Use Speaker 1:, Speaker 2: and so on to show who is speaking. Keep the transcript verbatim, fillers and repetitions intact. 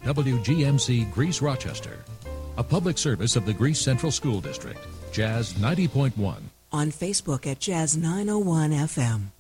Speaker 1: W G M C Greece Rochester. A public service of the Greece Central School District. Jazz ninety point one.
Speaker 2: On Facebook at Jazz nine oh one F M.